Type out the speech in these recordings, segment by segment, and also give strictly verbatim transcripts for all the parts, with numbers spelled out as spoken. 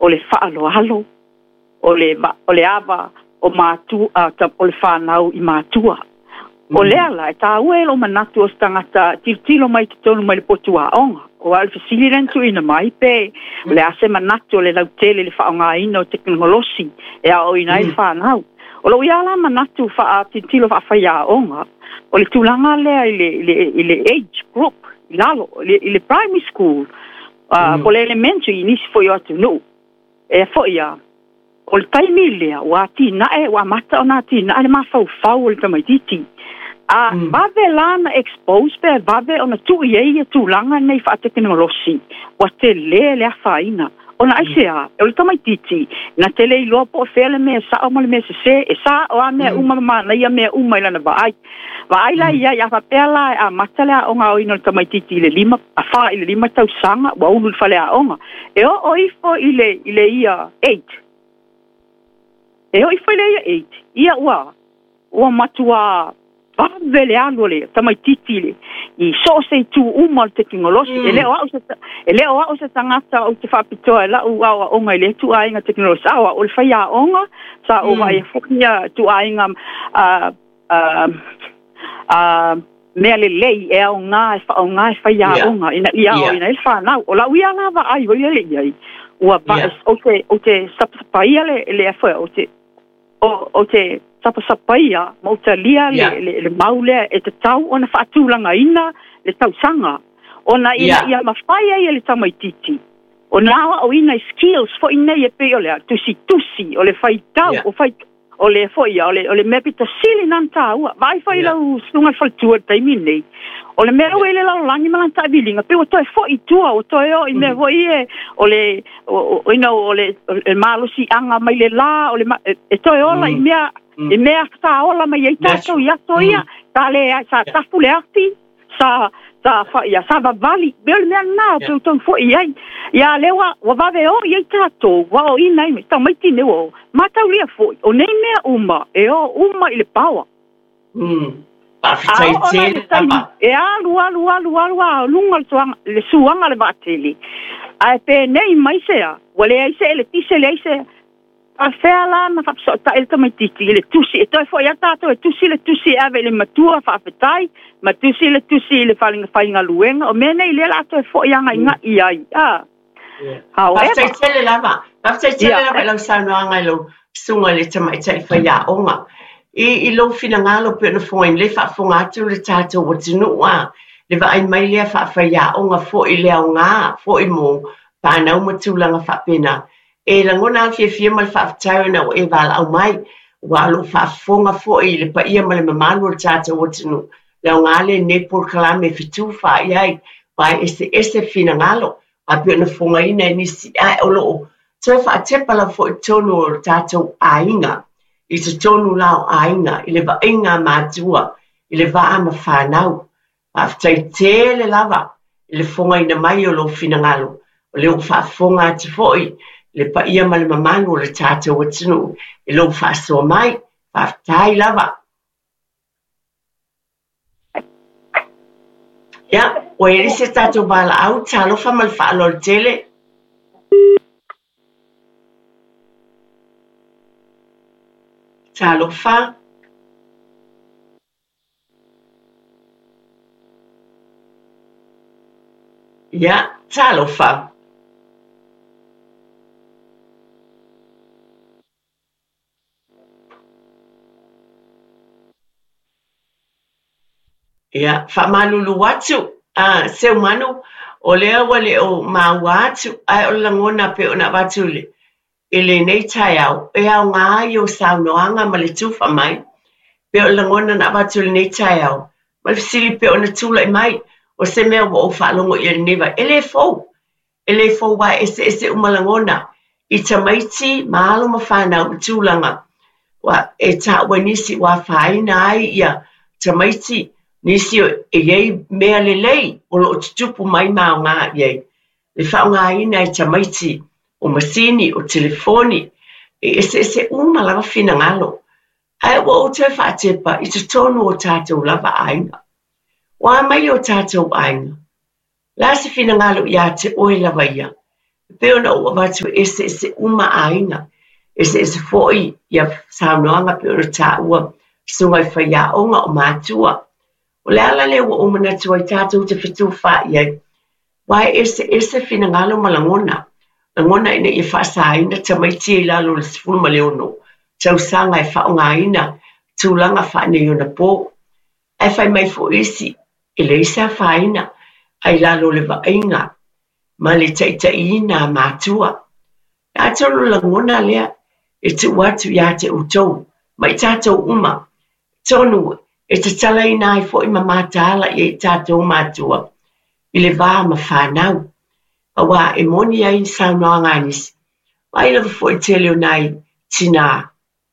o le whaalohalo, o le, o le awa o mātua, uh, o le whanau i mātua. O le ala, e tā ue lo manatu o stangata tilo mai te tonu mai le potua onga. O al fasili rentu ina mai pe, le ase manatu o le lautele le whaonga ina o teknolosi, e a o ina i whanau. O lo iala manatu wha tilo wha whaia onga, o le tūlanga lea i le, i le, i le age group, i lalo, i le primary school, uh, mm. po le elementary, nisi fo i atu no. E fo ia, o le taimi lea, wa tina e, wa mata o na tina, ale ma fau fau o le tamaititi. A mm. vave lana expose pe vave ona tu ye tu langa nei fa teknolosi wa te le le faina ona aisea e o tamai titi na tele lo po fele me sa o me se e sa o me uma ma na ia me uma lana vai vai la ia ya fa pela a matala o nga o ino tamai titi le lima a fa ile lima tau sanga wa ulu fale a onga e o o ifo ile ile ia eight e o ifo ile ia eight ia wa wa matua vele alole tamai titile I so se tu umal teknolosi mm. ele o se ele o se tangata o te fapito la o o ngai le tu ainga teknolosi awa o le faia onga sa o vai fokia tu ainga a a a mele lei e o nga fa o nga faia onga ina ia o ina il fa na o la uia na va ai o le ai o ba o te o te sapaia le le fa o te o o te sapa sapaia mo te lia le, yeah. le, le maule e te tau ona whaatulanga ina le tau sanga ona ina yeah. ia mawhaia ia le tamai titi o nawa o ina skills fo ina ia pe o le tusi tusi o le whai tau yeah. o whai o le foia o le, o le mepita sili nan tau vai whai yeah. lau sunga whaltua taimi nei o le mero e le lau langi malanta bilinga pe o toi fo i tua o toi o i me mm. voi e o le o, o, ina o le, o le malosi anga mai le la o le ma, e, e toi ola mm. i mea Mm. e mea sa ola mai ai tato ia toia ta le sa tafu le ati sa sa fa ia sa va vali bel mea na tu tu fo ia ia lewa wa va ve o ia tato wa o ina i sta mai tine o mata ulia fo o nei mea uma e o uma ile power mm pa fitai tele e alu alu alu alu lunga le suanga le bateli ai pe nei mai sea wale ai se le tise le se a fela na fa so ta el tamai titi le tusi e toi fo ia tato e tusi le tusi ave le matua fa fetai ma tusi le tusi le falinga fainga luenga o mena ile la to fo ia nga i ai ah ha o e fa tele lava fa tele lava la sa no anga lo sunga le tamai tai fa ia onga i i lo fina ngalo pe no fo in le fa fo nga tu le tato o tinu wa le va ai mai le fa fa ia onga fo i le onga fo i mo pa na mo tu langa fa pena e la ngona fie fie mal fa tau na e val au mai wa lo fa fonga fo i le pa ia mal mamalo tata o tinu le ngale ne por kala me fitu fa ia vai ese ese fina ngalo a pe no fonga ina ni si a o lo so fa te pala fo tonu tata ainga i te tonu lao ainga i le va inga matua i le va ama fa nau a tai te le lava i le fonga ina mai o lo fina ngalo o le fa fonga te foi le pa ia mal mamanu le tata o tinu e lo fa so mai fa tai lava ya o e se tata bala au talo fa mal fa lo tele talo fa ya talo fa ya fa malulu watu ah se manu o le wale o ma watu ai o langona pe ona watu le ele nei tai au e au nga yo sa no anga male tu fa mai pe o langona na watu le nei tai au mal sili pe ona tu le mai o se me o fa longo ye neva ele fo ele fo wa ese ese umalangona i tamaiti malo ma fa na tu langa wa e ta wenisi wa fa ina ia tamaiti nisi e yei mea lelei o lo tutupu mai mao ngā yei. Le whao ngā ina i tamaiti o masini o telefoni e ese ese uma lava fina ngalo. Ai wa o te whaatepa i te tonu o tātou lava ainga. Wa mai o tātou ainga. La se fina ngalo ia te oe lava ia. Peo na ua watu ese ese uma aina. Ese ese foi ia saunoanga peo na tā ua sunga i whaia onga o mātua. O le ala le ua umana tua i tātou te whitu wha iai. Wai ese ese fina ngalo malangona. Langona ina i whaasa ina ta maiti i lalo le sifuru ma leono. Tau sanga e whaonga ina. Tūlanga whaane i ona pō. Ai whai mai fo isi. I le isa whaina. Ai lalo le vainga. Ma le taita ina mātua. Nā tolu langona lea. E te watu ia te utou. Mai tātou uma. Tonu e te tala ina ai fo i mamātala i tātou mātua. I le vā ma whānau. Awa e moni ai saunoa ngānisi. Wai lawa fo i te leo nai tina.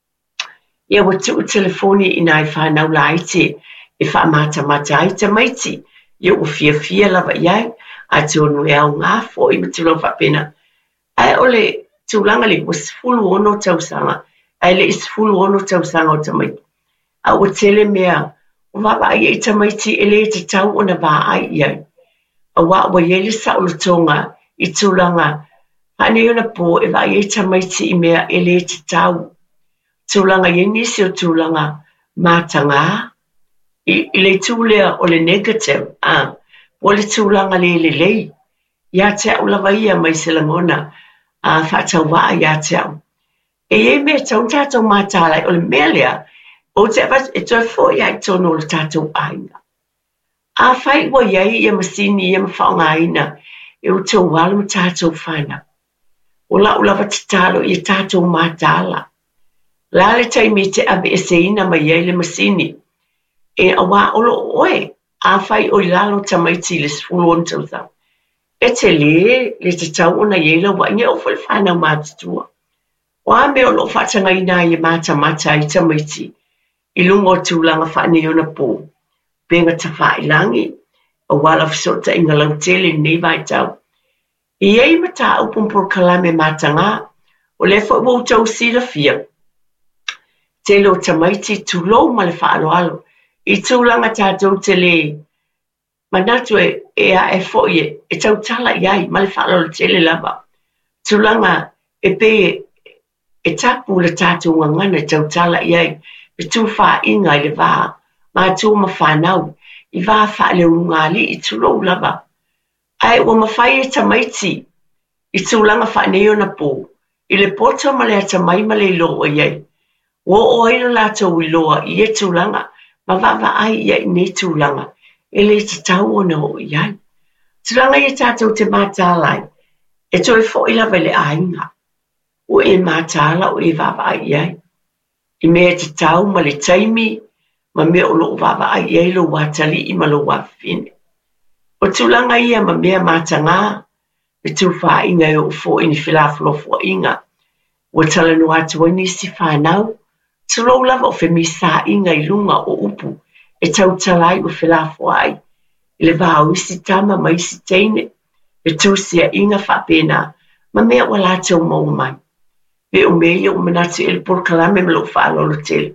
Ia watu u telefoni i nai whānau la ite. E wha mata mata ai te maiti. Ia u fia fia lava iai. A tonu e au ngā fo i matulau whapena. Ai ole tūlanga le was fulu ono tausanga. Ai le is fulu ono tausanga o te maiti. A o tele mea. O wapa ai e te maiti e le te tau o na wā ai iai. A wā wa yele sa o tonga i tūlanga. Hane ona pō e wā i e te maiti i mea e le te tau. Tūlanga i nisi o tūlanga mātanga. I, I le tūlea o le negative. Ah. O le tūlanga le le lei. Ia te au lawa ia mai se langona. A whātau waa ia te au. E e mea tau tātou mātālai o le mea lea. O te awat e toi fo ia i tono o le tātou ainga. A whai wa iai ia masini ia mawhaonga aina. E o tau wala ma tātou whana. O la o lawa te tālo i tātou mātāla. La le taimi te abe e se ina mai iai le masini. E awa olo oe. A whai o lalo tamaiti le sfulu on tau thau. E te le, le te tau ona iela wa inga o whai whanau mātutua. O a mea o lo whatanga ina i mata mata i tamaiti. I lungo tūlanga whane ona pō. Benga ta whai langi. O wala whisota inga lau tele nei vai tau. I ei mata au pumpur kalame matanga. O le whai wau tau sila fia. Te lo tamaiti tūlo ma le whaalo alo. I tūlanga tātou te le. Manatu e e a e fo e e tau tala iai ma le whaalo te le lava. Tūlanga e pe e tapu le tātou ngangana e tau tala iai. Pe tū wha inga i le wā. Ma tū ma whanau. I wā wha le ungali i tūlo lava. Ai o ma whai e tamaiti. I tūlanga wha neo na pō. I le poto ma le atamai ma le loa iai. O o aina lātou i loa i e tūlanga. Ma wawa ai ia i ne tūlanga. E le te tau o na o iai. Tūlanga i tātou te mātālai. E toi fo i lawa le ainga. O e mātāla o e wawa ai iai. I mea te tau ma le taimi. Ma mea o lo wawa ai iai lo watali i ma lo wawhine. O tūlanga ia ma mea mātanga. Me tū wha inga e o fo ini whilaflo fo inga. O talanu atu o nisi whanau. Tūlo lava o whemi sā inga i lunga o upu. E tau talai o whilafo ai. I le vāo isi tama ma isi teine. E tūsia inga whapena. Ma mea o lātou mau mai. Pe o mea o manatu e le porkalame me lo whaalolo tele.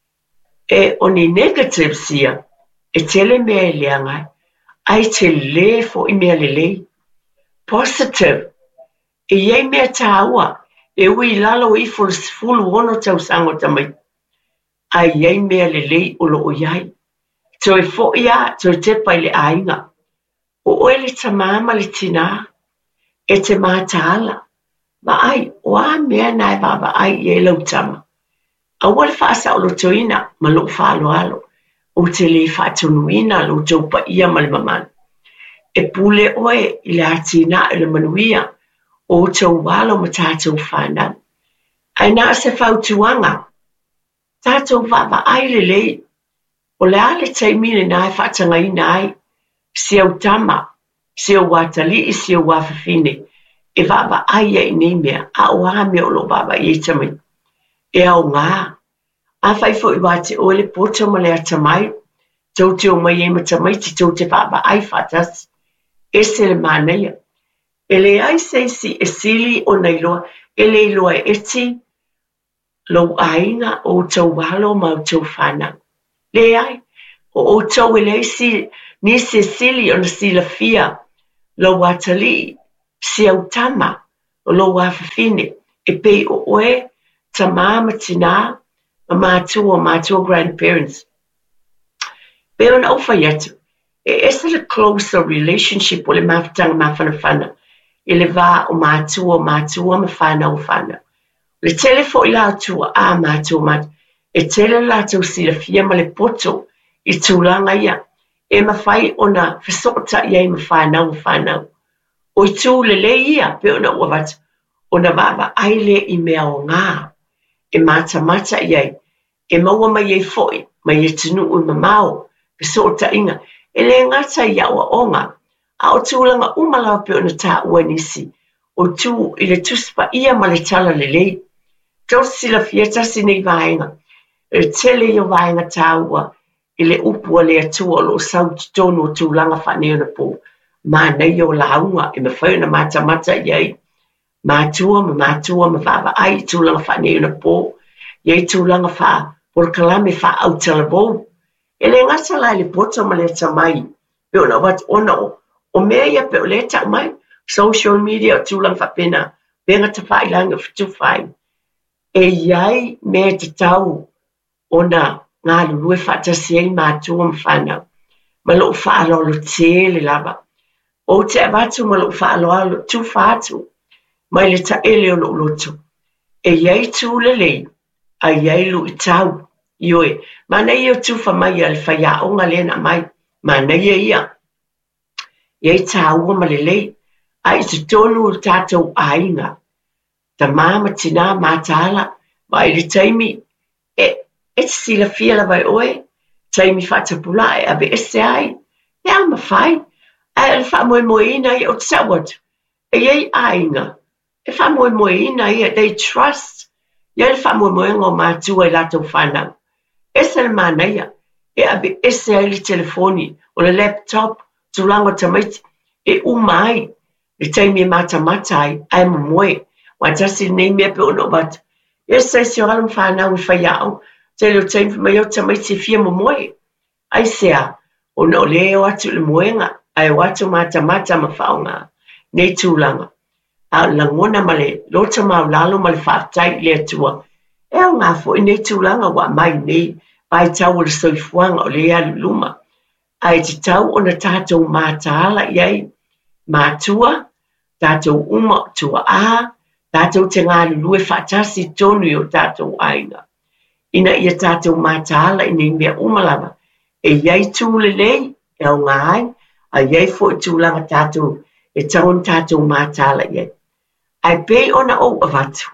E o ni negative sia. E tele mea e leangai. Ai te le fo i mea le lei. Positive. E iei mea tāua. E ui lalo i fulu ono tau sango tamai. Ai iei mea le lei o lo o iai. Toi fo ia, toi te pai le ainga. O oe le tamama le tina. E te mātāla. Ma ai, o a mea nai baba ai iei lau tama. A wale whaasa o lo toina, ma lo whaalo alo. O te le whaatonuina lo taupa ia ma le mamana. E pule oe i le atina e le manuia. O tau walo ma tātou whanau. Ai nā se whautuanga. Tātou wawa ai le lei. O le ale taimine nai whatanga i nai. Siau tama. Siau watali i siau wafafine. E wawa ai e nei mea. A o a mea o lo wawa i e tamai. E au ngā. A whaifo i wate o le poto ma le atamai. Tau te o mai e ma tamai ti tau te wawa ai whatas. E se le māneia. E le ai seisi e sili o nei loa. E le loa e eti. Lo ainga o tau walo ma o tau whana. Le ai. O o tau e le si. Ni se sili o na sila fia. Lo watali. Si au tama. o lo whawhine, e pei o oe, ta mama tina, ma mātua, mātua grandparents. Peo na ufa yatu, e esa le closer relationship o le mawhtanga mawhanawhana, e le wā o mātua, mātua ma whana o whana. Le telefo i lātua a mātua mat, e tele lātua sila fia ma le poto i tūlanga ia, e mawhai o na whasota ia i ma whanau o whanau. O i tū le le ia, peo na ua watu, o na wawa aile i mea o ngā, e mata mata iai, e maua mai ei foi, mai e tunu ui mamao, whasota inga, e le ngata ia o onga, a o tūlanga umalawa peo na tā ua nisi, o tū i le tuspa ia ma le tala le lei, tau sila fieta si nei vaenga, e tele i o vaenga tā ua, i le upua le atua o lo sauti tonu o tūlanga whaneo na pō, ma nei o launga, e ma whai na mata mata iai, mātua ma mātua ma whawa ai tūlanga whaneo na pō, iai tūlanga wha, por kalame wha au tala bou, e le ngata lai le poto ma le tamai, peo na wat ona o, o mea ia peo le ta mai, social media o tūlanga whapena, benga ta whai langa fitu whai, e iai mea te tau, ona ngā lulue whatasi ei mātua ma whanau, ma lo whaalolo te le lava, o te avatu ma lo whaalolo tu whātu, mai le ta ele o lo loto, e iai tū le lei, a iai lu i tau, ioe, ma nei o tu whamai al whaia o ngā lena mai, ma nei e ia, iai tāua ma le lei, a i te tonu o tātou ainga, ta māma tina mātala, ma i le taimi, e, e sila fia la vai oe, taimi whatapula e abe ese ai, e ama whai, a e wha moe moe ina i o tsawat, e iei ainga, e wha moe moe ina i a they trust, iei wha moe moe ngō mātua i lato whanau, ese le mānaia, e abe ese ai le telefoni, o le laptop, tūlanga tamaiti, e umai, le taimi e mata mata ai, ai moe, wa tasi nei mea pe ono bat, ese si o alam whanau i whaiao, te leo taimi mai o tamaiti fia mo moe, ai sea, o no leo atu le moenga, ai watu mata mata ma whaonga, nei tūlanga, a langona ma le, lota mau lalo ma le whaatai le atua, e o ngā fo i nei tūlanga wa mai nei, pai tau o le soifuanga o le alu luma, ai te tau o na tātou mātaala iai, mātua, tātou uma tua a, tātou te ngā lulue whaatasi tonu i o tātou ainga. Ina ia tātou mātaala i nei mea umalawa, e iai tūle lei, e au ngā ai, a iai fo i tūlanga tātou, e taun tātou mātaala iai. Ai pei ona o avatu,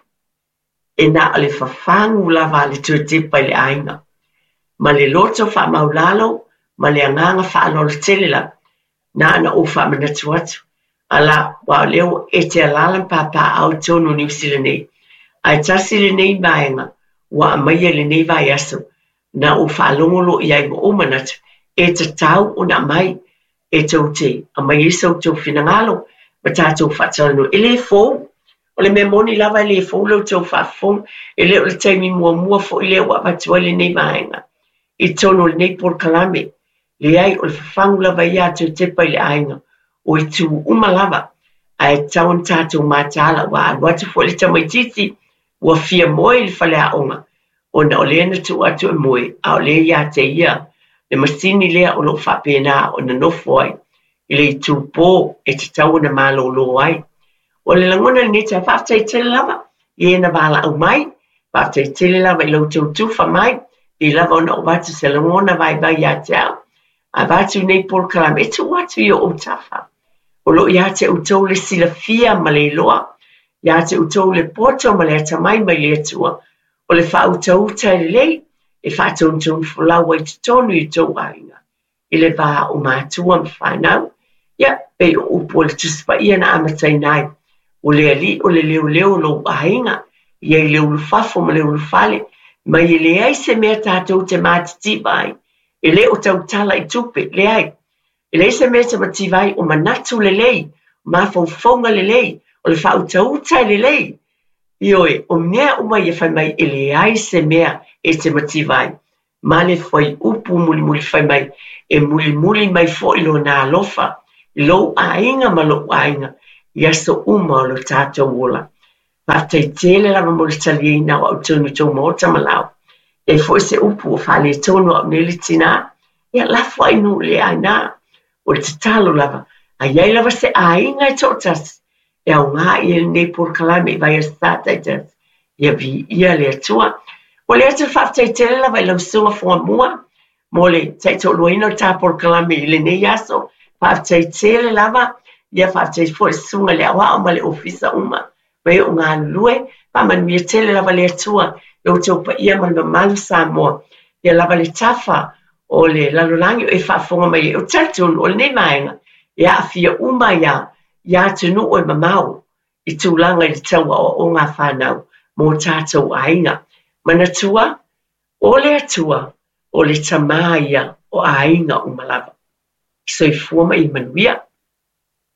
e nā ale whawhangu lava le tuatipa i le ainga. Ma le loto wha maulalo, ma le anganga wha alolo telela, nā ana o wha manatu atu. Ala, wa leo e te alalan papa au tonu New Zealand nei. Ai tasi le nei maenga, wa amaia le nei vai aso, na o whaalongolo i ai o manatu, e te tau o na mai, e tau te, a mai e sau tau whinangalo, ma tātou whatalano, e le fōu, o le memoni lava e le fōu lau tau whafong, e leo le taimi mua mua fo i leo apatua le nei maenga, i tono le nei por kalame, le ai o le whafangu lava i atu te pai le ainga, o i tū umalawa, a e taun tātou mātala wa alwatu fo le tamaititi, wa fia moe le whale a onga, o na o le na tu atu e moe, a o le ia te ia, le masini lea o lo whapena o na nofo ai, i le i tū pō e te tau na malo lo ai. O le langona ni te whaftai tele lava, i e na wala au mai, whaftai tele lava i lau tau tuwha mai, i lava o na o watu se langona vai vai a te au, a watu nei por kalam, e tu watu i o o tafa. O lo ia te utou le sila fia ma le iloa, ia te utou le poto ma le atamai mai le atua, o le wha utau uta le lei, e wha tonu fulau ai te tonu i tau ainga, i le wā o mātua ma whanau, ia, pe o upo le tuspa ia na amatai nai, o le ali o le leo leo lo ainga, ia i leo lufafo ma leo lufale, ma i le ai se mea tātou te mātiti vai, e le o tau tala i tupe, le ai, e le se mea te mati vai o manatu le lei, ma faufonga le lei, o le whautauta le lei, ioe, o mea o mai e whai mai, e le ai se mea e te mati vai, ma le whai upu muli muli whai mai, e muli muli mai fo ilo nā lofa, lo a inga ma lo a inga, ia so uma o lo tātou ola. Whātai tēle lava mo le taliina o au tonu tō mo tamalau. E fo se upu o whale tonu au nele tina, ia lafu ai nu le aina, o le tatalo lava, a iai lava se ainga e tōtas, e au ngā i le nei por kalame i vai a sātai tas, ia vi ia le atua. O le atu whātai tēle lava i lau sunga fua mua, mo le taito loina o tā por kalame i le nei aso, whātai tēle lava, ia whātai fo e sunga le awa o ma le ofisa uma, mai o ngā lue, pa man mia tele lava le atua, e o tau pa ia man malu sa moa, ia lava le tafa o le lalolangi o e whaafonga mai, o tatun o le nei maenga, ia a fia uma ia, ia tunu o e mamau, i tūlanga i le taua o, o ngā whanau, mō tātou ainga. Mana tua, o le atua, o le tamaia o ainga o malava. So i fuama i manuia,